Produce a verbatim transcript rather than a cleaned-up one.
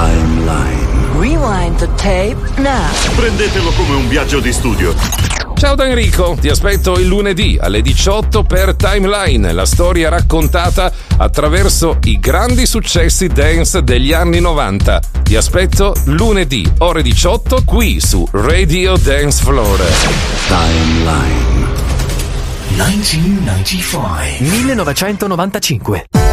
Timeline. Rewind the tape now. Prendetelo come un viaggio di studio. Ciao da Enrico, ti aspetto il lunedì alle diciotto per Timeline, la storia raccontata attraverso i grandi successi dance degli anni novanta. Ti aspetto lunedì ore diciotto qui su Radio Dance Floor. Timeline. millenovecentonovantacinque.